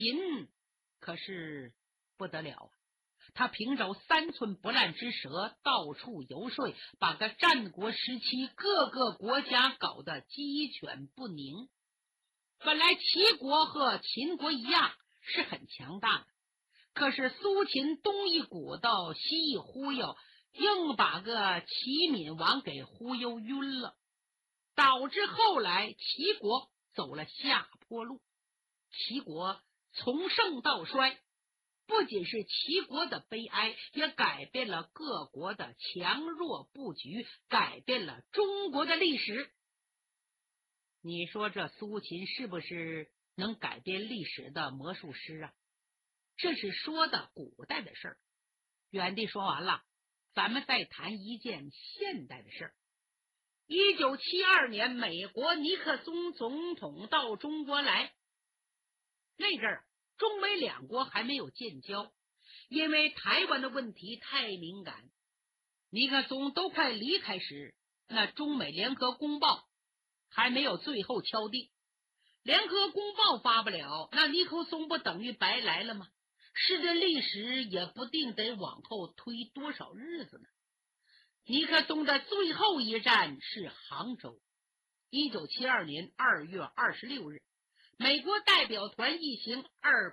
秦可是不得了啊！他凭着3寸不烂之舌，到处游说，把个战国时期各个国家搞得鸡犬不宁。本来齐国和秦国一样是很强大的，可是苏秦东一鼓捣西一忽悠，硬把个齐闵王给忽悠晕了，导致后来齐国走了下坡路。齐国从盛到衰，不仅是齐国的悲哀，也改变了各国的强弱布局，改变了中国的历史。你说这苏秦是不是能改变历史的魔术师啊？这是说的古代的事儿。原地说完了，咱们再谈一件现代的事儿。1972年，美国尼克松总统到中国来，那阵儿中美两国还没有建交，因为台湾的问题太敏感。尼克松都快离开时，那中美联合公报还没有最后敲定，联合公报发不了，那尼克松不等于白来了吗？是这历史也不定得往后推多少日子呢。尼克松的最后一站是杭州。1972年2月26日，美国代表团一行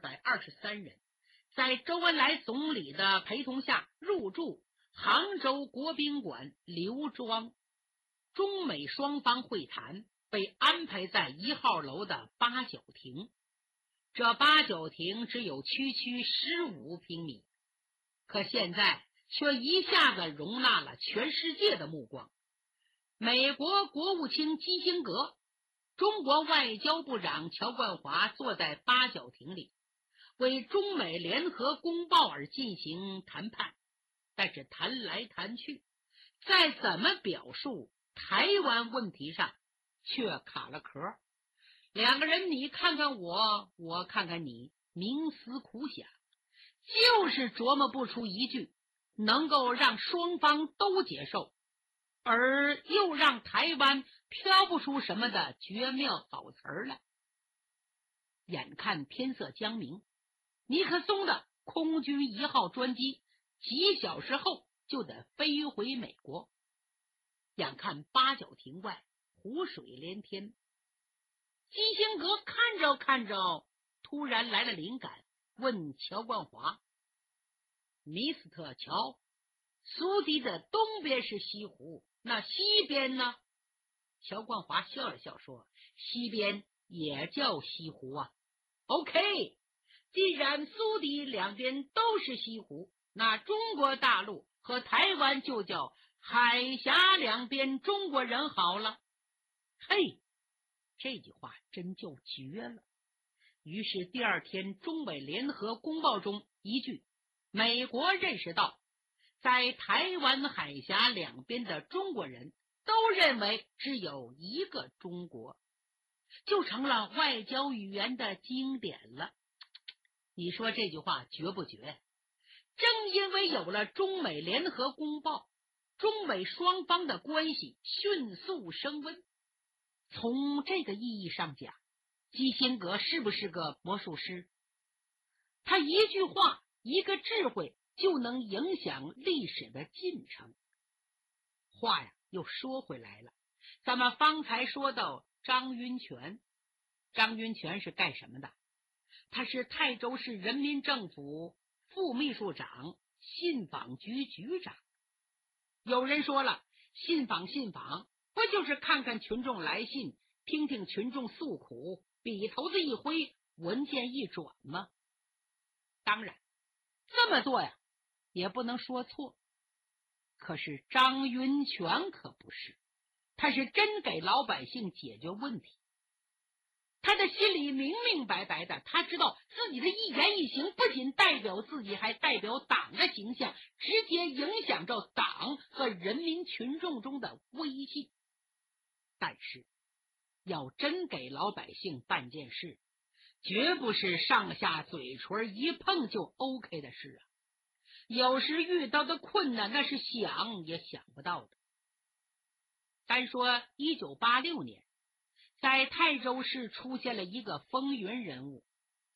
223人，在周恩来总理的陪同下入住杭州国宾馆刘庄。中美双方会谈被安排在1号楼的八角亭，这八角亭只有区区15平米，可现在却一下子容纳了全世界的目光。美国国务卿基辛格，中国外交部长乔冠华坐在八角亭里，为中美联合公报而进行谈判。但是谈来谈去，在怎么表述台湾问题上却卡了壳。两个人你看看我，我看看你，冥思苦想，就是琢磨不出一句能够让双方都接受，而又让台湾飘不出什么的绝妙好词儿来。眼看天色将明，尼克松的空军1号专机几小时后就得飞回美国。眼看八角亭外湖水连天，基辛格看着看着，突然来了灵感，问乔冠华：“米斯特乔，苏堤的东边是西湖，那西边呢？”乔冠华笑了笑说：“西边也叫西湖啊。” OK， 既然苏堤两边都是西湖，那中国大陆和台湾就叫海峡两边中国人好了。嘿，这句话真就绝了。于是第二天中美联合公报中一句，美国认识到在台湾海峡两边的中国人都认为只有一个中国，就成了外交语言的经典了。你说这句话绝不绝？正因为有了中美联合公报，中美双方的关系迅速升温。从这个意义上讲，基辛格是不是个魔术师？他一句话，一个智慧就能影响历史的进程。话呀又说回来了，咱们方才说到张云泉，张云泉是干什么的？他是泰州市人民政府副秘书长、信访局局长。有人说了，信访不就是看看群众来信，听听群众诉苦，笔头子一挥，文件一转吗？当然这么做呀也不能说错，可是张云泉可不是，他是真给老百姓解决问题。他的心里明明白白的，他知道自己的一言一行不仅代表自己，还代表党的形象，直接影响着党和人民群众中的威信。但是要真给老百姓办件事，绝不是上下嘴唇一碰就 OK 的事啊！有时遇到的困难，那是想也想不到的。单说1986年，在泰州市出现了一个风云人物，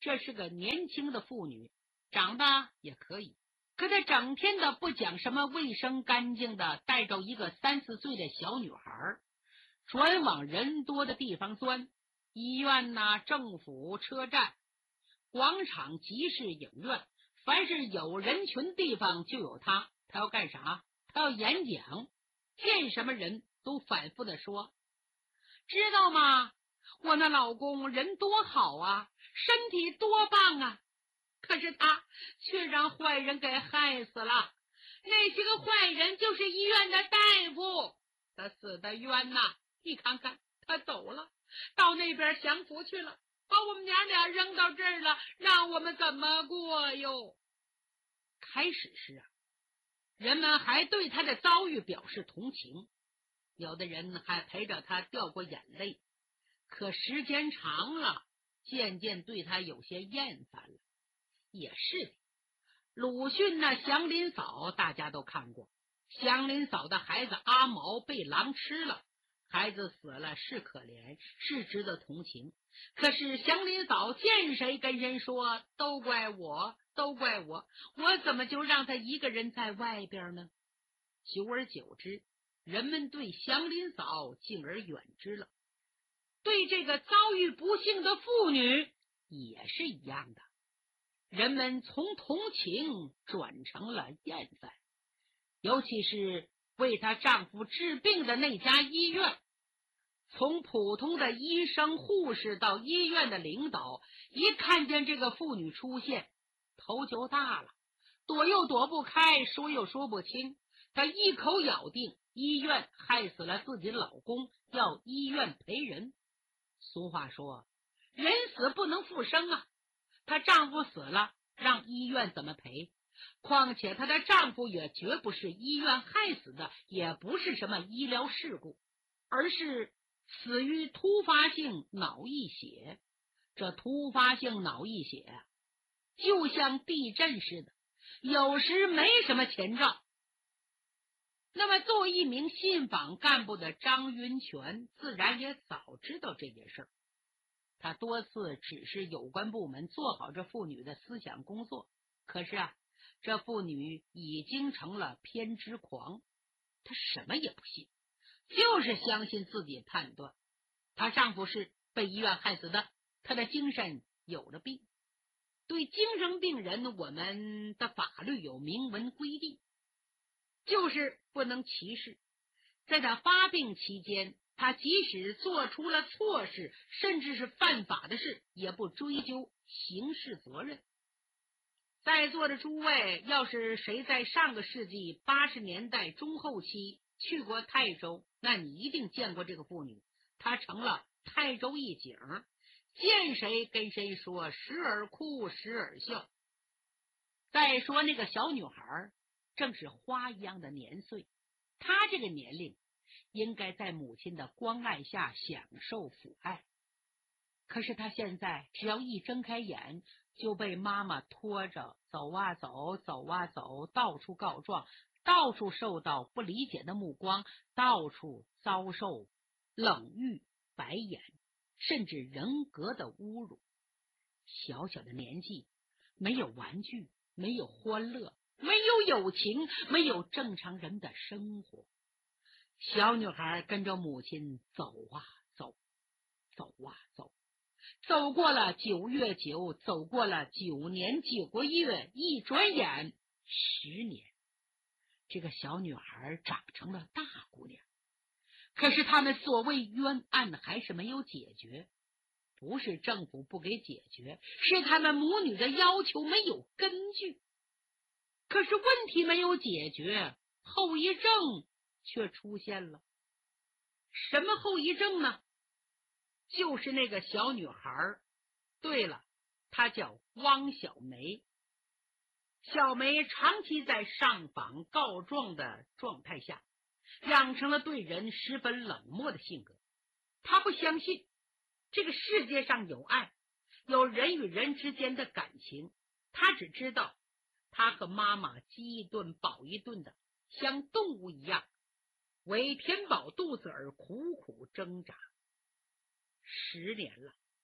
这是个年轻的妇女，长得也可以，可她整天的不讲什么卫生干净的，带着一个3、4岁的小女孩，专往人多的地方钻，医院呐、政府、车站、广场、集市、影院，凡是有人群地方就有她。她要干啥？她要演讲，见什么人都反复的说，知道吗？我那老公人多好啊，身体多棒啊，可是他却让坏人给害死了。那些个坏人就是医院的大夫，他死的冤呐！你看看，他走了，到那边享福去了，把我们娘俩扔到这儿了，让我们怎么过哟？开始时啊，人们还对他的遭遇表示同情，有的人还陪着他掉过眼泪，可时间长了，渐渐对他有些厌烦了。也是的，鲁迅那祥林嫂大家都看过，祥林嫂的孩子阿毛被狼吃了，孩子死了是可怜，是值得同情，可是祥林嫂见谁跟人说都怪我，都怪我，我怎么就让他一个人在外边呢？久而久之，人们对祥林嫂敬而远之了，对这个遭遇不幸的妇女也是一样的，人们从同情转成了厌烦，尤其是为她丈夫治病的那家医院，从普通的医生、护士到医院的领导，一看见这个妇女出现，头就大了，躲又躲不开，说又说不清。她一口咬定医院害死了自己的老公，要医院赔人。俗话说，人死不能复生啊，她丈夫死了，让医院怎么赔？况且她的丈夫也绝不是医院害死的，也不是什么医疗事故，而是死于突发性脑溢血。这突发性脑溢血就像地震似的，有时没什么前兆。那么作为一名信访干部的张云泉自然也早知道这件事儿，他多次指示有关部门做好这妇女的思想工作，可是啊，这妇女已经成了偏执狂，她什么也不信，就是相信自己判断，她丈夫是被医院害死的，她的精神有了病。对精神病人，我们的法律有明文规定，就是不能歧视。在他发病期间，他即使做出了错事，甚至是犯法的事，也不追究刑事责任。在座的诸位，要是谁在上个世纪80年代中后期去过泰州，那你一定见过这个妇女，她成了泰州一景，见谁跟谁说，时而哭时而笑。再说那个小女孩正是花一样的年岁，她这个年龄应该在母亲的关爱下享受抚爱，可是她现在只要一睁开眼，就被妈妈拖着走啊走，走啊走，到处告状，到处受到不理解的目光，到处遭受冷遇、白眼，甚至人格的侮辱。小小的年纪，没有玩具，没有欢乐，没有友情，没有正常人的生活。小女孩跟着母亲走啊走，走啊走，走过了9月9，走过了9年9个月，一转眼10年，这个小女孩长成了大姑娘。可是他们所谓冤案还是没有解决，不是政府不给解决，是他们母女的要求没有根据。可是问题没有解决，后遗症却出现了。什么后遗症呢？就是那个小女孩，对了，她叫汪小梅。小梅长期在上访告状的状态下，养成了对人十分冷漠的性格。她不相信这个世界上有爱，有人与人之间的感情。她只知道她和妈妈饥一顿饱一顿的，像动物一样为填饱肚子而苦苦挣扎。10年了，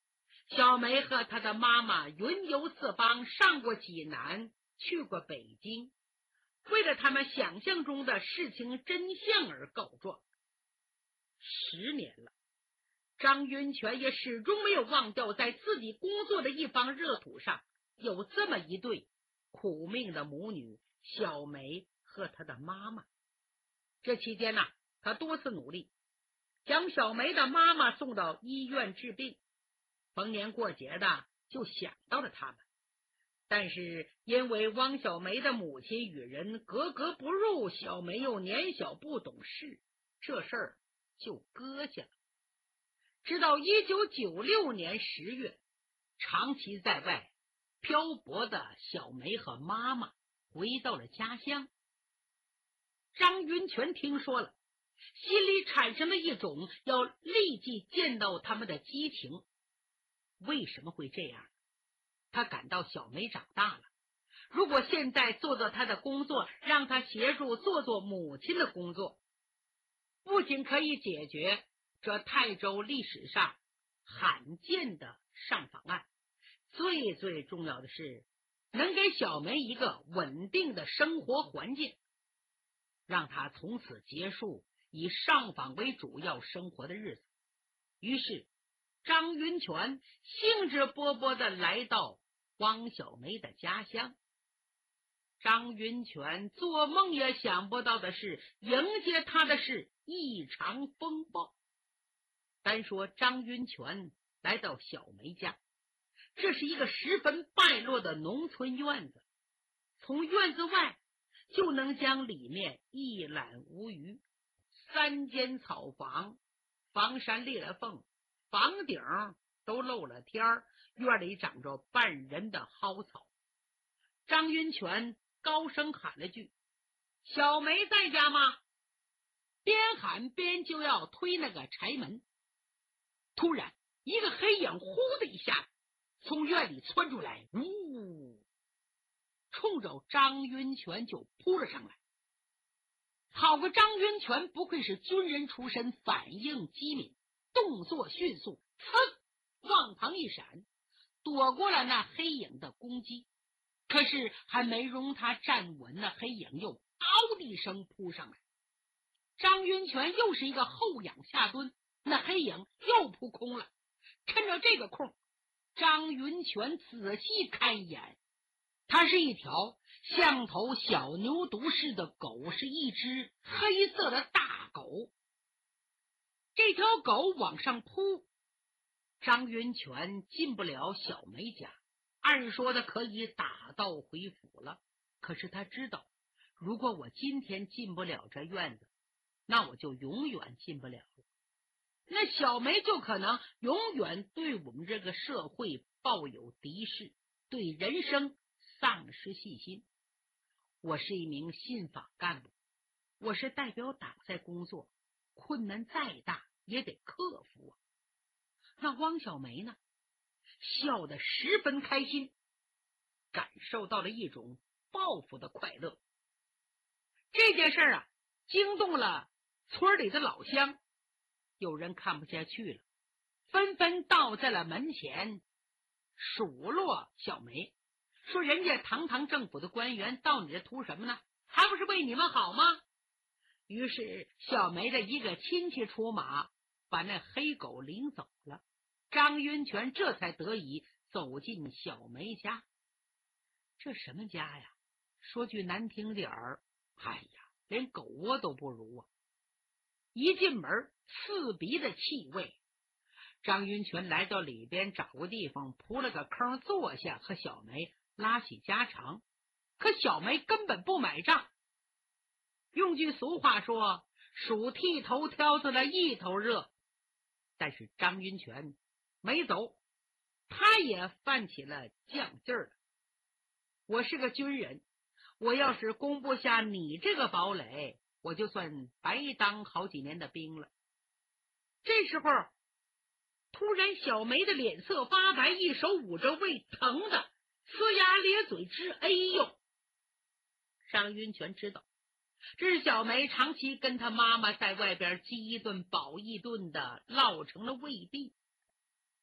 小梅和她的妈妈云游四方，上过济南，去过北京，为了他们想象中的事情真相而告状。10年了，张云泉也始终没有忘掉在自己工作的一方热土上有这么一对苦命的母女，小梅和她的妈妈。这期间呢，他多次努力将小梅的妈妈送到医院治病，逢年过节的就想到了他们。但是因为汪小梅的母亲与人格格不入，小梅又年小不懂事，这事儿就搁下了。直到1996年10月，长期在外漂泊的小梅和妈妈回到了家乡。张云泉听说了，心里产生了一种要立即见到他们的激情。为什么会这样？他感到小梅长大了，如果现在做做他的工作，让他协助做做母亲的工作，不仅可以解决这泰州历史上罕见的上访案，最重要的是能给小梅一个稳定的生活环境，让她从此结束以上访为主要生活的日子。于是张云泉兴致勃勃地来到汪小梅的家乡。张云泉做梦也想不到的是，迎接他的是一场风暴。单说张云泉来到小梅家，这是一个十分败落的农村院子，从院子外就能将里面一览无余。3间草房，房山裂了缝，房顶都漏了天儿，院里长着半人的蒿草。张云泉高声喊了句：“小梅在家吗？”边喊边就要推那个柴门。突然一个黑影呼的一下从院里窜出来，呜，冲着张云泉就扑了上来。好个张云泉不愧是军人出身，反应机敏，动作迅速，往旁一闪，躲过了那黑影的攻击。可是还没容他站稳，那黑影又嗷的一声扑上来。张云泉又是一个后仰下蹲，那黑影又扑空了。趁着这个空，张云泉仔细看一眼，它是一条像头小牛犊似的狗，是一只黑色的大狗。这条狗往上扑，张云泉进不了小梅家，按说的可以打道回府了。可是他知道，如果我今天进不了这院子，那我就永远进不了了。那小梅就可能永远对我们这个社会抱有敌视，对人生丧失信心。我是一名信访干部，我是代表党在工作，困难再大也得克服啊。那汪小梅呢，笑得十分开心，感受到了一种报复的快乐。这件事啊，惊动了村里的老乡，有人看不下去了，纷纷倒在了门前数落小梅，说人家堂堂政府的官员到你这图什么呢？还不是为你们好吗？于是小梅的一个亲戚出马，把那黑狗领走了。张云泉这才得以走进小梅家。这什么家呀？说句难听点儿，哎呀，连狗窝都不如啊！一进门，刺鼻的气味。张云泉来到里边，找个地方铺了个坑坐下，和小梅拉起家常。可小梅根本不买账。用句俗话说，鼠剃头挑子了一头热。但是张云泉没走，他也犯起了犟劲儿了。我是个军人，我要是攻不下你这个堡垒，我就算白当好几年的兵了。这时候突然小梅的脸色发白，一手捂着胃，疼的呲牙咧嘴直哎呦。张云泉知道这是小梅长期跟她妈妈在外边饥一顿饱一顿的落成了胃病。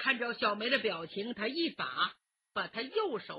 看着小梅的表情，他一把把他右手